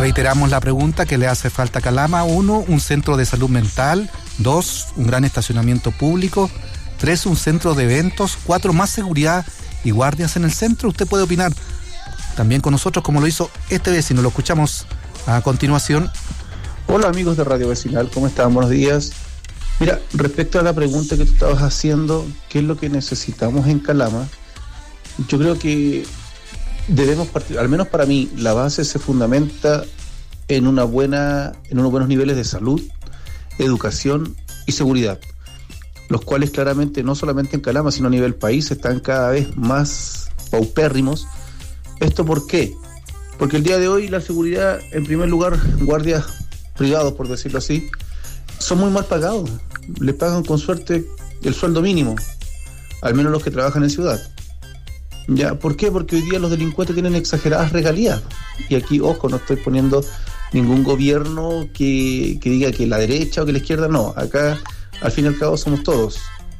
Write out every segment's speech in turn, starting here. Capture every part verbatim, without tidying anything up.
Reiteramos la pregunta que le hace falta a Calama. Uno, un centro de salud mental. Dos, un gran estacionamiento público. Tres, un centro de eventos. Cuatro, más seguridad y guardias en el centro. Usted puede opinar también con nosotros como lo hizo este vecino. Lo escuchamos a continuación. Hola amigos de Radio Vecinal, ¿cómo están? Buenos días. Mira, respecto a la pregunta que tú estabas haciendo, ¿qué es lo que necesitamos en Calama? Yo creo que debemos partir, al menos para mí, la base se fundamenta en una buena, en unos buenos niveles de salud, educación y seguridad, los cuales claramente no solamente en Calama, sino a nivel país están cada vez más paupérrimos. ¿Esto por qué? Porque el día de hoy la seguridad, en primer lugar, guardias privados, por decirlo así, son muy mal pagados. Les pagan con suerte el sueldo mínimo, al menos los que trabajan en ciudad. ¿Ya? ¿Por qué? Porque hoy día los delincuentes tienen exageradas regalías. Y aquí, ojo, no estoy poniendo ningún gobierno que, que diga que la derecha o que la izquierda, no. Acá, al fin y al cabo, somos todos.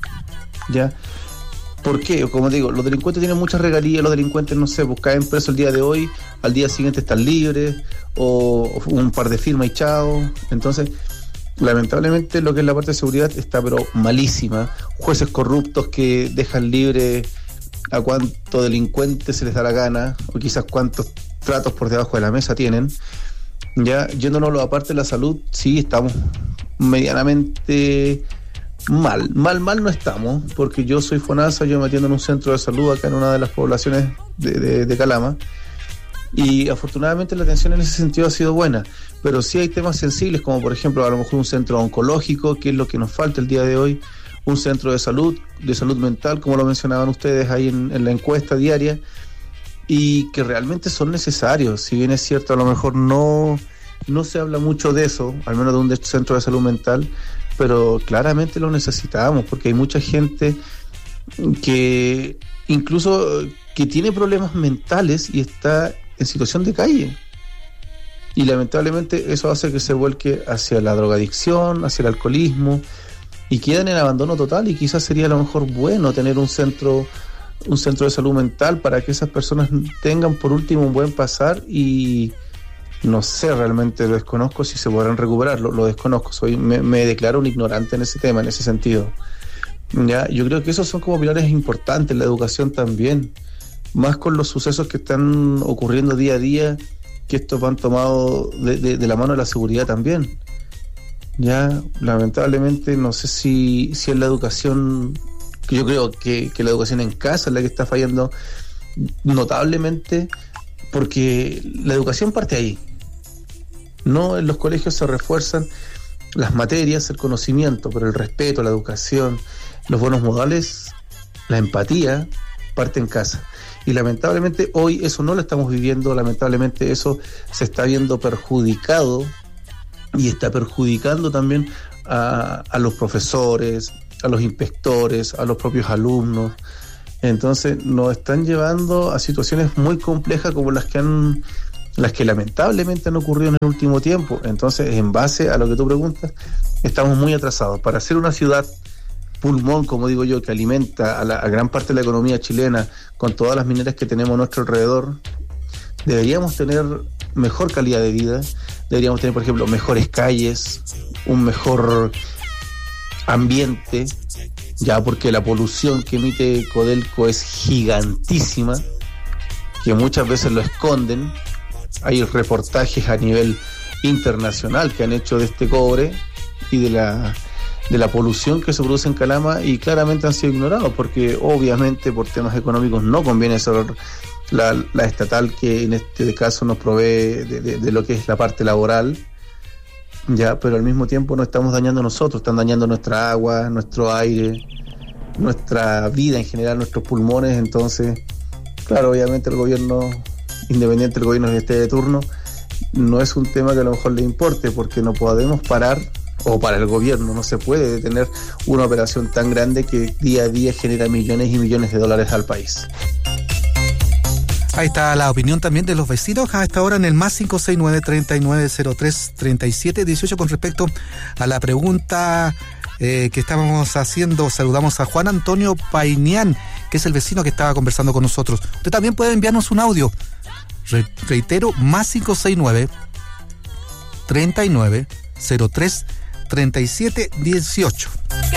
¿Ya? ¿Por qué? Como digo, los delincuentes tienen muchas regalías, los delincuentes, no sé, pues caen presos el día de hoy, al día siguiente están libres, o, o un par de firmas y chao. Entonces, lamentablemente lo que es la parte de seguridad está pero malísima. Jueces corruptos que dejan libre a cuánto delincuente se les da la gana, o quizás cuántos tratos por debajo de la mesa tienen. Ya, yéndonos a la parte de la salud, sí estamos medianamente mal, mal, mal no estamos, porque yo soy FONASA, yo me atiendo en un centro de salud acá en una de las poblaciones de, de, de Calama, y afortunadamente la atención en ese sentido ha sido buena, pero sí hay temas sensibles, como por ejemplo a lo mejor un centro oncológico, que es lo que nos falta el día de hoy, un centro de salud, de salud mental, como lo mencionaban ustedes ahí en, en la encuesta diaria, y que realmente son necesarios. Si bien es cierto, a lo mejor no, no se habla mucho de eso, al menos de un centro de salud mental, pero claramente lo necesitamos, porque hay mucha gente que incluso que tiene problemas mentales y está en situación de calle. Y lamentablemente eso hace que se vuelque hacia la drogadicción, hacia el alcoholismo, y quedan en abandono total. Y quizás sería a lo mejor bueno tener un centro un centro de salud mental para que esas personas tengan por último un buen pasar, y no sé, realmente lo desconozco si se podrán recuperar, lo, lo desconozco, soy me, me declaro un ignorante en ese tema, en ese sentido. Ya, yo creo que esos son como pilares importantes, la educación también, más con los sucesos que están ocurriendo día a día, que estos van tomados de, de, de la mano de la seguridad también. Ya, lamentablemente, no sé si, si es la educación, que yo creo que, que la educación en casa es la que está fallando notablemente, porque la educación parte ahí. No, en los colegios se refuerzan las materias, el conocimiento, pero el respeto, la educación, los buenos modales, la empatía, parte en casa. Y lamentablemente hoy eso no lo estamos viviendo, lamentablemente eso se está viendo perjudicado, y está perjudicando también a, a los profesores, a los inspectores, a los propios alumnos. Entonces nos están llevando a situaciones muy complejas como las que han, las que lamentablemente han ocurrido en el último tiempo. Entonces, en base a lo que tú preguntas, estamos muy atrasados. Para ser una ciudad pulmón, como digo yo, que alimenta a, la, a gran parte de la economía chilena, con todas las mineras que tenemos a nuestro alrededor, deberíamos tener mejor calidad de vida, deberíamos tener, por ejemplo, mejores calles, un mejor ambiente, ya, porque la polución que emite Codelco es gigantísima, que muchas veces lo esconden. Hay reportajes a nivel internacional que han hecho de este cobre y de la de la polución que se produce en Calama, y claramente han sido ignorados, porque obviamente por temas económicos no conviene ser la, la estatal que en este caso nos provee de, de, de lo que es la parte laboral, ya, pero al mismo tiempo nos estamos dañando nosotros, están dañando nuestra agua, nuestro aire, nuestra vida en general, nuestros pulmones. Entonces, claro, obviamente el gobierno, independiente del gobierno que esté de turno, no es un tema que a lo mejor le importe, porque no podemos parar, o para el gobierno no se puede detener una operación tan grande que día a día genera millones y millones de dólares al país. Ahí está la opinión también de los vecinos a esta hora en el más cinco seis nueve, treinta y nueve cero tres, treinta y siete dieciocho con respecto a la pregunta eh, que estábamos haciendo. Saludamos a Juan Antonio Painián, que es el vecino que estaba conversando con nosotros. Usted también puede enviarnos un audio. Re- reitero, más cinco seis nueve, treinta y nueve, cero tres, treinta y siete dieciocho.